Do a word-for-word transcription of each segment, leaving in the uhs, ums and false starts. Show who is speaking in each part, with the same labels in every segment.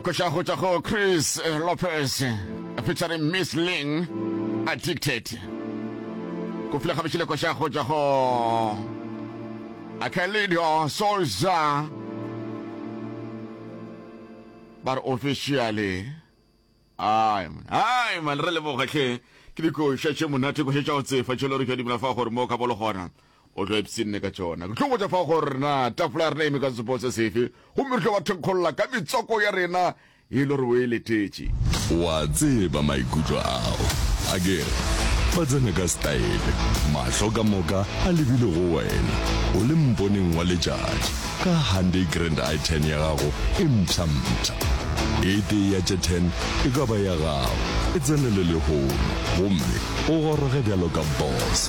Speaker 1: Koshaho Chaho, Chris uh, Lopez, uh, featuring Miss Ling, Addicted. Kufila Kabishile Koshaho Chaho, I can lead your souls, uh, but officially, I'm, I'm a relevant. Kiko Shacha Munati Koshachi, Facholo Kadimla Fahor, Moka Bolohona. O tlo epsine ka tsona ke tlo botsa fa gore na tafula rena ka suppose sefe go mmereka wa thekgolla ka metsoko ya rena e le re o eletetse
Speaker 2: wa tseba maikutlo ao agere ba tsena ka style mahlo ka moka a lebile go wena o le mponeng wa letšatši ka Hyundai Grand i ten ya gago e mpšhampša ete ya tše ten e ka ba ya gago e tsenele lehono gomme o goroge bjalo ka boss.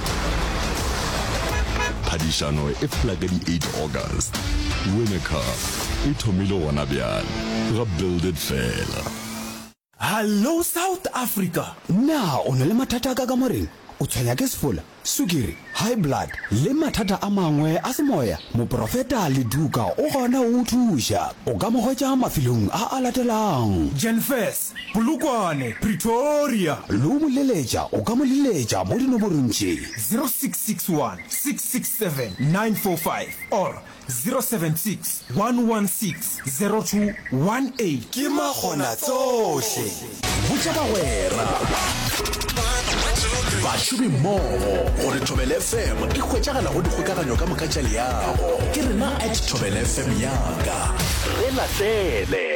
Speaker 2: Hadishano e flaga di eight August. Win a car. E thomile gona bjale. Ga build it fela.
Speaker 3: Hello South Africa. Na o ne le mathata ka ka moreng? O tshwenya ke sefola, sukiri, high blood, le mathata a mangwe a semoya. Moprofeta le duka o gona o thusha. O ka mo hwetša mafilong a a latelang.
Speaker 4: Jenfest, Polokwane, Pretoria.
Speaker 3: Lo mo leletša, o ka mo leletša mo dinomorong tše
Speaker 4: zero six six one, six six seven, nine four five or zero seven six, one one six, zero two one eight.
Speaker 3: Ke magona tsohle. Botša bagwera. Bašomi mmogo gore Thobela F M e hwetšagala go dikgokaganyo ka moka tša leago ke rena at Thobela F M yaka re latele.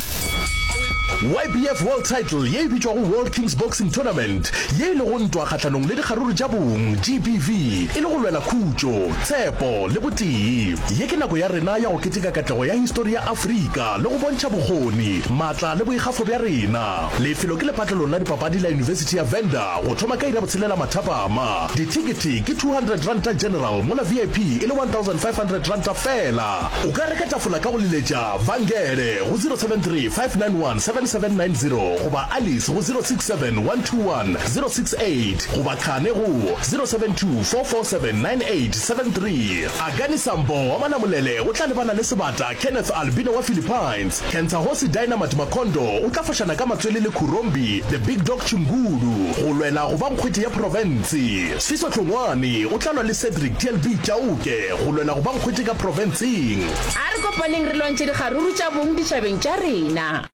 Speaker 3: Y B F World Title ye bitšwago World Kings Boxing Tournament ye le go ntwa kgatlanong le dikgaruru tša bong G B V e le go lwela khutšo tshepo le botee ye ke nako ya rena ya go keteka katlego ya histori ya Afrika le go bontšha bokgoni maatla le boikgafo bja rena lefelo ke lepatlelong la dipapadi la University ya Venda go thoma ka ira botshelela mathapama ditikete ke two hundred ranta general mola V I P e le one thousand five hundred ranta fela o ka reka tafola ka go leletša Vangele go zero seven three, five nine one, seven seven nine zero goba Alice go zero six seven, one two one, zero six eight goba Khane go zero seven two, four four seven, nine eight seven three. Agani Sambo wa Manamolele o tla lebana le sebata Kenneth Albino wa Philippines, Kenta Hosi Dynamite Makondo o tla fashana ka Matswele le Kurombi, The Big Dog Chungulu go lwela go ba mkhwete ya province, Siso Tlongwane o tla lwa le Cedric T L B Chauke go lwela go ba mkhwete ka province.
Speaker 5: A re kopaneng re lwantse dikgaruru tša bong ditšhabeng tša rena.